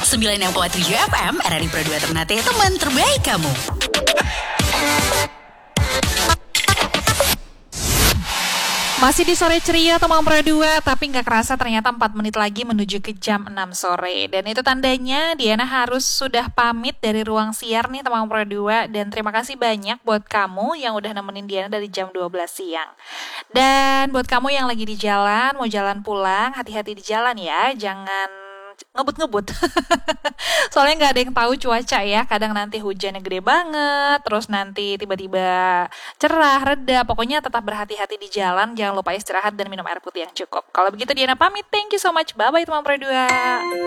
109,7 FM RRI Pro 2 Ternate, teman terbaik kamu. Masih di sore ceria teman Pro 2, tapi nggak kerasa ternyata 4 menit lagi menuju ke jam 6 sore. Dan itu tandanya Diana harus sudah pamit dari ruang siar nih teman Pro 2. Dan terima kasih banyak buat kamu yang udah nemenin Diana dari jam 12 siang. Dan buat kamu yang lagi di jalan, mau jalan pulang, hati-hati di jalan ya, jangan ngebut-ngebut. Soalnya nggak ada yang tahu cuaca ya, kadang nanti hujannya gede banget, terus nanti tiba-tiba cerah, reda, pokoknya tetap berhati-hati di jalan, jangan lupa istirahat dan minum air putih yang cukup. Kalau begitu Diana pamit, thank you so much, bye-bye teman Pro 2.